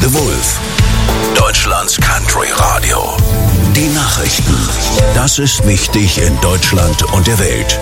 The Wolf, Deutschlands Country Radio. Die Nachrichten. Das ist wichtig in Deutschland und der Welt.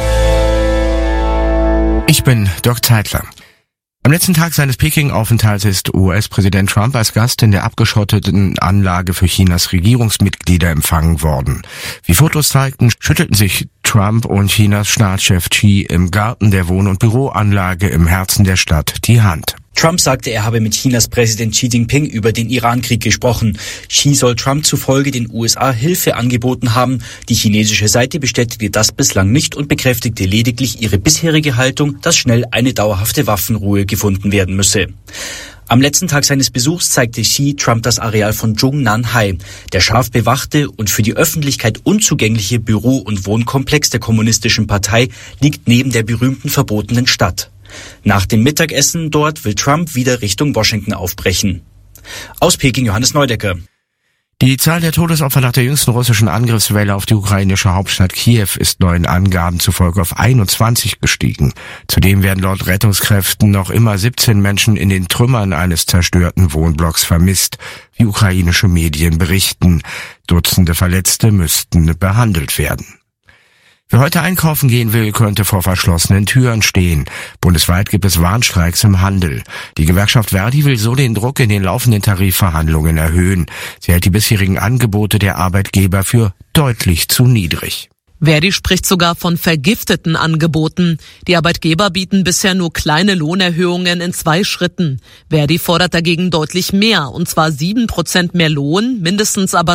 Ich bin Dirk Zeitler. Am letzten Tag seines Peking-Aufenthalts ist US-Präsident Trump als Gast in der abgeschotteten Anlage für Chinas Regierungsmitglieder empfangen worden. Wie Fotos zeigten, schüttelten sich Trump und Chinas Staatschef Xi im Garten der Wohn- und Büroanlage im Herzen der Stadt die Hand. Trump sagte, er habe mit Chinas Präsident Xi Jinping über den Irankrieg gesprochen. Xi soll Trump zufolge den USA Hilfe angeboten haben. Die chinesische Seite bestätigte das bislang nicht und bekräftigte lediglich ihre bisherige Haltung, dass schnell eine dauerhafte Waffenruhe gefunden werden müsse. Am letzten Tag seines Besuchs zeigte Xi Trump das Areal von Zhongnanhai. Der scharf bewachte und für die Öffentlichkeit unzugängliche Büro- und Wohnkomplex der Kommunistischen Partei liegt neben der berühmten verbotenen Stadt. Nach dem Mittagessen dort will Trump wieder Richtung Washington aufbrechen. Aus Peking Johannes Neudecker. Die Zahl der Todesopfer nach der jüngsten russischen Angriffswelle auf die ukrainische Hauptstadt Kiew ist neuen Angaben zufolge auf 21 gestiegen. Zudem werden laut Rettungskräften noch immer 17 Menschen in den Trümmern eines zerstörten Wohnblocks vermisst, wie ukrainische Medien berichten. Dutzende Verletzte müssten behandelt werden. Wer heute einkaufen gehen will, könnte vor verschlossenen Türen stehen. Bundesweit gibt es Warnstreiks im Handel. Die Gewerkschaft Verdi will so den Druck in den laufenden Tarifverhandlungen erhöhen. Sie hält die bisherigen Angebote der Arbeitgeber für deutlich zu niedrig. Verdi spricht sogar von vergifteten Angeboten. Die Arbeitgeber bieten bisher nur kleine Lohnerhöhungen in 2 Schritten. Verdi fordert dagegen deutlich mehr, und zwar 7% mehr Lohn, mindestens aber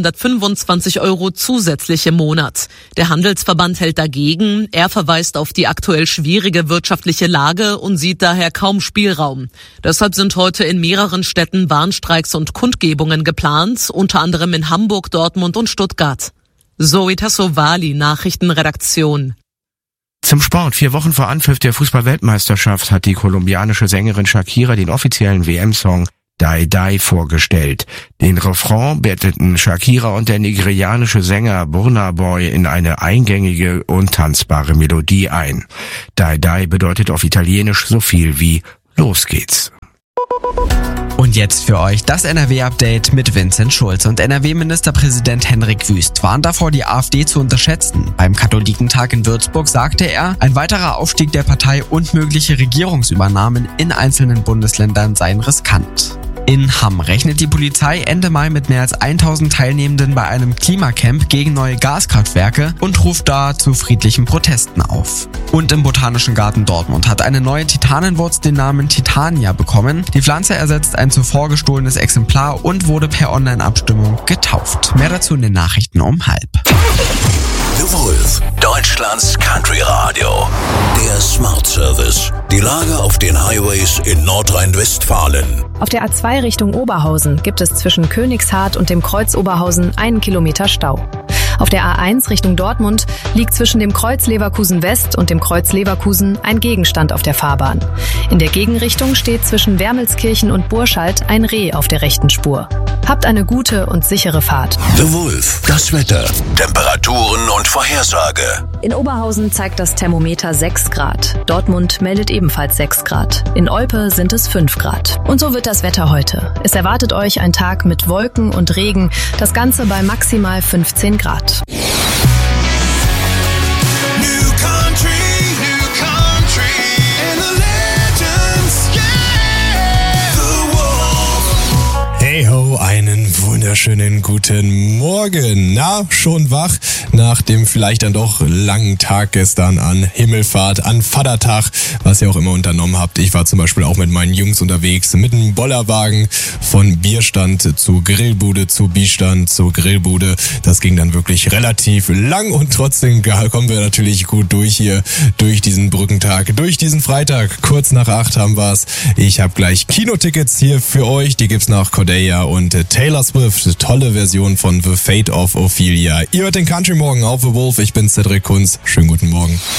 225 € zusätzlich im Monat. Der Handelsverband hält dagegen. Er verweist auf die aktuell schwierige wirtschaftliche Lage und sieht daher kaum Spielraum. Deshalb sind heute in mehreren Städten Warnstreiks und Kundgebungen geplant, unter anderem in Hamburg, Dortmund und Stuttgart. Zoe Tassovali, Nachrichtenredaktion. Zum Sport. 4 Wochen vor Anpfiff der Fußball-Weltmeisterschaft hat die kolumbianische Sängerin Shakira den offiziellen WM-Song Die Die vorgestellt. Den Refrain betteten Shakira und der nigerianische Sänger Burna Boy in eine eingängige und tanzbare Melodie ein. Die Die bedeutet auf Italienisch so viel wie Los geht's. Und jetzt für euch das NRW-Update mit Vincent Schulz. Und NRW-Ministerpräsident Henrik Wüst warnt davor, die AfD zu unterschätzen. Beim Katholikentag in Würzburg sagte er, ein weiterer Aufstieg der Partei und mögliche Regierungsübernahmen in einzelnen Bundesländern seien riskant. In Hamm rechnet die Polizei Ende Mai mit mehr als 1000 Teilnehmenden bei einem Klimacamp gegen neue Gaskraftwerke und ruft da zu friedlichen Protesten auf. Und im Botanischen Garten Dortmund hat eine neue Titanenwurz den Namen Titania bekommen. Die Pflanze ersetzt ein zuvor gestohlenes Exemplar und wurde per Online-Abstimmung getauft. Mehr dazu in den Nachrichten um 12:30. The Wolf, Deutschlands Country Radio. Der Smart Service. Die Lage auf den Highways in Nordrhein-Westfalen. Auf der A2 Richtung Oberhausen gibt es zwischen Königshardt und dem Kreuz Oberhausen 1 Kilometer Stau. Auf der A1 Richtung Dortmund liegt zwischen dem Kreuz Leverkusen West und dem Kreuz Leverkusen ein Gegenstand auf der Fahrbahn. In der Gegenrichtung steht zwischen Wermelskirchen und Burscheid ein Reh auf der rechten Spur. Habt eine gute und sichere Fahrt. The Wolf, das Wetter, Temperaturen und Vorhersage. In Oberhausen zeigt das Thermometer 6 Grad. Dortmund meldet ebenfalls 6 Grad. In Olpe sind es 5 Grad. Und so wird das Wetter heute. Es erwartet euch ein Tag mit Wolken und Regen. Das Ganze bei maximal 15 Grad. Hey ho, einen wunderschönen guten Morgen. Na, schon wach nach dem vielleicht dann doch langen Tag gestern an Himmelfahrt, an Vatertag, was ihr auch immer unternommen habt. Ich war zum Beispiel auch mit meinen Jungs unterwegs mit einem Bollerwagen von Bierstand zu Grillbude, zu Bierstand, zu Grillbude. Das ging dann wirklich relativ lang und trotzdem kommen wir natürlich gut durch hier, durch diesen Brückentag, durch diesen Freitag. Kurz nach 8 haben wir's. Ich habe gleich Kinotickets hier für euch. Die gibt's nach Cordelia und Taylor Swift. Tolle Version von The Fate of Ophelia. Ihr hört den Country Morgen auf The Wolf. Ich bin Cedric Kunz. Schönen guten Morgen.